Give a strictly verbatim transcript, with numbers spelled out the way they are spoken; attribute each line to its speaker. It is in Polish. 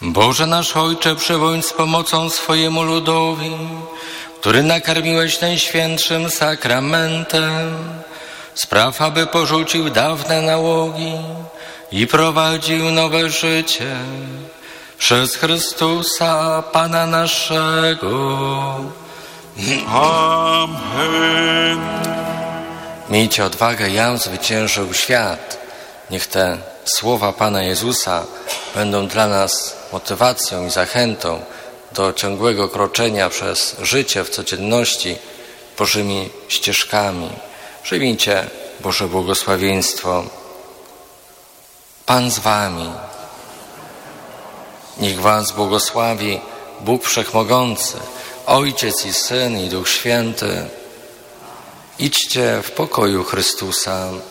Speaker 1: Boże nasz Ojcze, przybądź z pomocą swojemu ludowi, który nakarmiłeś najświętszym sakramentem. Spraw, aby porzucił dawne nałogi i prowadził nowe życie przez Chrystusa Pana naszego.
Speaker 2: Amen.
Speaker 1: Miejcie odwagę, jam zwyciężył świat. Niech te słowa Pana Jezusa będą dla nas motywacją i zachętą do ciągłego kroczenia przez życie w codzienności Bożymi ścieżkami. Przyjmijcie Boże błogosławieństwo. Pan z wami. Niech was błogosławi Bóg Wszechmogący, Ojciec i Syn i Duch Święty. Idźcie w pokoju Chrystusa.